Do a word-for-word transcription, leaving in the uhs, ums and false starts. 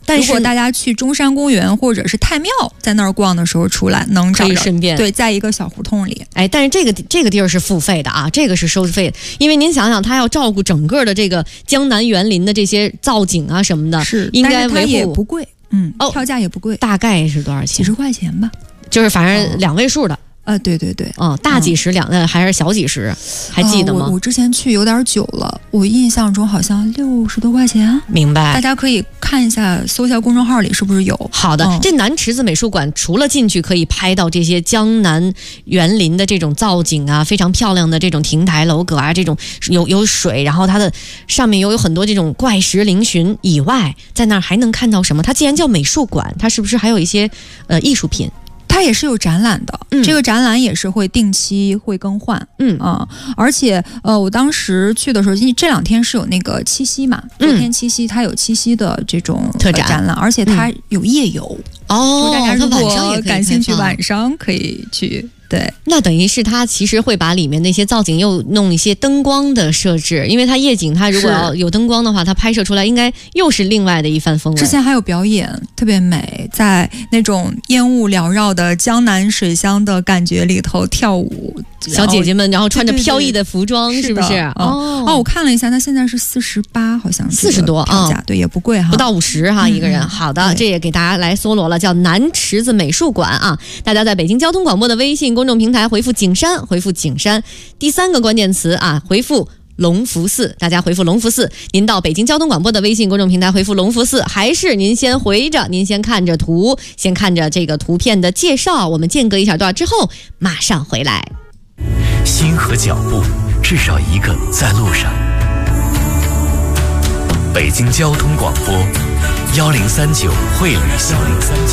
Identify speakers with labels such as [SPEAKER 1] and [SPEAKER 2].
[SPEAKER 1] 但是
[SPEAKER 2] 如果大家去中山公园或者是太庙在那儿逛的时候出来，能找
[SPEAKER 1] 可以顺便
[SPEAKER 2] 对，在一个小胡同里。
[SPEAKER 1] 哎，但是这个这个地儿是付费的啊，这个是收费的，因为您想想，他要照顾整个的这个江南园林的这些造景啊什么的，
[SPEAKER 2] 是
[SPEAKER 1] 应该维护，
[SPEAKER 2] 但是它也不贵，嗯，
[SPEAKER 1] 哦，
[SPEAKER 2] 票价也不贵，
[SPEAKER 1] 大概是多少钱？
[SPEAKER 2] 几十块钱吧，
[SPEAKER 1] 就是反正两位数的。
[SPEAKER 2] 啊，对对对，
[SPEAKER 1] 哦，大几十两，呃，还是小几十，还记得吗？
[SPEAKER 2] 呃、我, 我之前去有点久了，我印象中好像六十多块钱。
[SPEAKER 1] 明白，
[SPEAKER 2] 大家可以看一下，搜一下公众号里是不是有。
[SPEAKER 1] 好的，嗯、这南池子美术馆除了进去可以拍到这些江南园林的这种造景啊，非常漂亮的这种亭台楼阁啊，这种有有水，然后它的上面又有很多这种怪石嶙峋以外，在那儿还能看到什么？它既然叫美术馆，它是不是还有一些呃艺术品？
[SPEAKER 2] 它也是有展览的，嗯、这个展览也是会定期会更换，嗯啊、呃，而且呃，我当时去的时候，因为这两天是有那个七夕嘛，昨天七夕它有七夕的这种
[SPEAKER 1] 特展、
[SPEAKER 2] 呃、展览，而且它有夜游、
[SPEAKER 1] 嗯、哦，
[SPEAKER 2] 大家如果
[SPEAKER 1] 晚上也
[SPEAKER 2] 感兴趣，晚上可以去。对，
[SPEAKER 1] 那等于是它其实会把里面那些造景又弄一些灯光的设置，因为它夜景它如果要有灯光的话，它拍摄出来应该又是另外的一番风味。
[SPEAKER 2] 之前还有表演，特别美，在那种烟雾缭绕的江南水乡的感觉里头跳舞，
[SPEAKER 1] 小姐姐们然后穿着飘逸的服装，对对对，是不是？
[SPEAKER 2] 哦哦，我看了一下，它现在是四十八，好像是
[SPEAKER 1] 四十多
[SPEAKER 2] 票价、嗯，对，也不贵哈，
[SPEAKER 1] 不到五十哈、嗯、一个人。好的，这也给大家来搜罗了，叫南池子美术馆啊。大家在北京交通广播的微信公众平台回复景山，回复景山，第三个关键词啊，回复隆福寺，大家回复隆福寺。您到北京交通广播的微信公众平台回复隆福寺，还是您先回着，您先看着图，先看着这个图片的介绍，我们间隔一小段之后马上回来。
[SPEAKER 3] 心和脚步，至少一个在路上。北京交通广播，幺零三九会旅行。